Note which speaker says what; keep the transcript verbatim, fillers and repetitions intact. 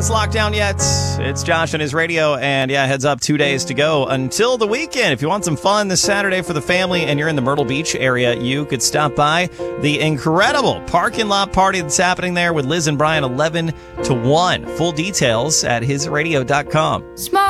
Speaker 1: It's locked down yet. It's Josh on his radio, and yeah, heads up, two days to go until the weekend. If you want some fun this Saturday for the family and you're in the Myrtle Beach area, you could stop by the incredible parking lot party that's happening there with Liz and Brian, eleven to one. Full details at his radio dot com.
Speaker 2: Smart.